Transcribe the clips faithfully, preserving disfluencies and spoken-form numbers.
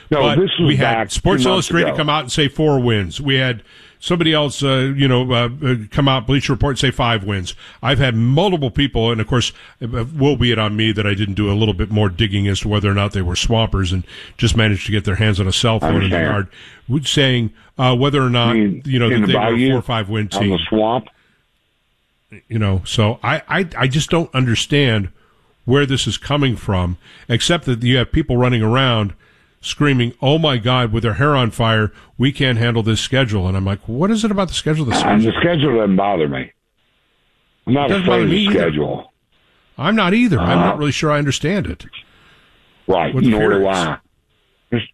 No, but this was we back had Sports two months Illustrated ago. come out and say four wins. We had somebody else, uh, you know, uh, uh, come out, Bleacher Report, and say five wins. I've had multiple people, and of course, it will be it on me that I didn't do a little bit more digging as to whether or not they were swampers and just managed to get their hands on a cell phone in the yard, saying uh, whether or not, mean, you know, that the they were a bayou, four or five win on team. the swamp. You know, so I, I, I just don't understand where this is coming from, except that you have people running around screaming, "Oh my God, with their hair on fire, we can't handle this schedule." And I'm like, what is it about the schedule? The And the schedule, schedule doesn't bother me. I'm not Doesn't afraid bother of me the either. schedule. I'm not either. I'm Uh, not really sure I understand it. Right, What's nor do curious? I. Just-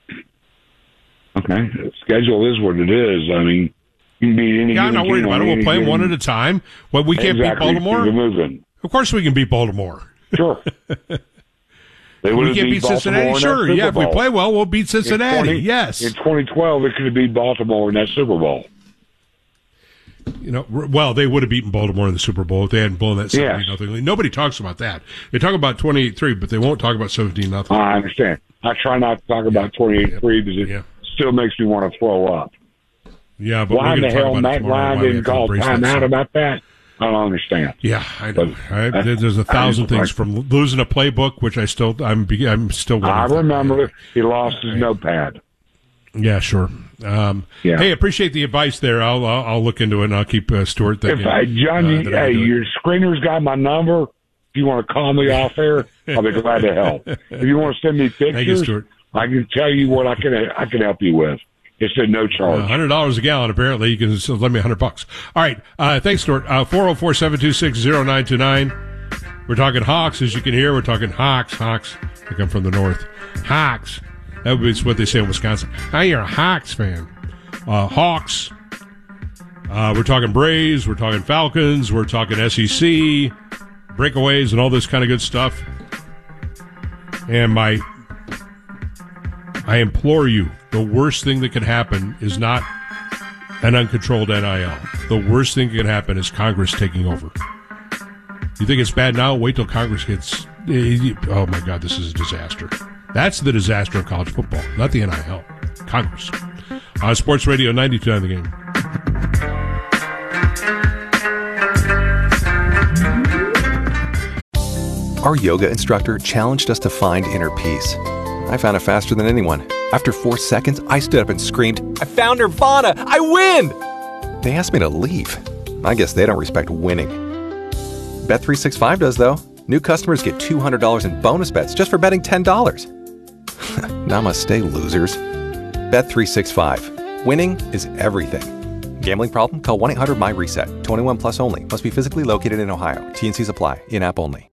Okay, the schedule is what it is. I mean, you can beat any Yeah, I'm given not worried team about on it. We'll any play them one at given- a time. Well, we can't exactly, beat Baltimore. keep it moving. Of course, we can beat Baltimore. Sure. They We would have can't beat Baltimore Cincinnati. in that Sure. Super Yeah, if we Bowl. play well, we'll beat Cincinnati. In twenty yes. In twenty twelve, it could have beat Baltimore in that Super Bowl. You know, r- well, they would have beaten Baltimore in the Super Bowl if they hadn't blown that seventeen Yes. nothing lead. Nobody talks about that. They talk about twenty-eight three, but they won't talk about seventeen nothing. I understand. I try not to talk about twenty-eight three because it Yeah. still makes me want to throw up. Yeah, but Why we're in going the to talk hell about it Matt tomorrow. Ryan why we didn't have to call embrace that timeout stuff. about that? I don't understand. Yeah, I know. But- I, but- there's a thousand I- things from losing a playbook, which I still, I'm, be- I'm still. waiting I for. remember he lost his notepad. Yeah, sure. Um, Yeah. Hey, appreciate the advice there. I'll, I'll, I'll look into it and I'll keep uh, Stuart thinking. If I, John, uh, you, that I hey, do it. your screener's got my number. If you want to call me off there, I'll be glad to help. If you want to send me Thank you, pictures, Stuart. I can tell you what I can I can help you with. It's at no A charge. hundred dollars a gallon. Apparently, you can still lend me a hundred bucks. All right. Uh, thanks, Stuart. Uh, four zero four seven two six zero nine two nine. We're talking Hawks, as you can hear. We're talking Hawks. Hawks. I come from the north. Hawks. That was what they say in Wisconsin. Now you're a Hawks fan. Uh, Hawks. Uh, we're talking Braves. We're talking Falcons. We're talking S E C breakaways and all this kind of good stuff. And my, I implore you, the worst thing that could happen is not an uncontrolled N I L. The worst thing that can happen is Congress taking over. You think it's bad now? Wait till Congress gets. Oh my God, this is a disaster. That's the disaster of college football, not the N I L. Congress. On Sports Radio ninety-two on the Game. Our yoga instructor challenged us to find inner peace. I found it faster than anyone. After four seconds, I stood up and screamed, "I found Nirvana! I win!" They asked me to leave. I guess they don't respect winning. Bet three sixty-five does, though. New customers get two hundred dollars in bonus bets just for betting ten dollars. Namaste, losers. Bet three sixty-five. Winning is everything. Gambling problem? Call one eight hundred M Y RESET. twenty-one plus only. Must be physically located in Ohio. T N Cs apply. In-app only.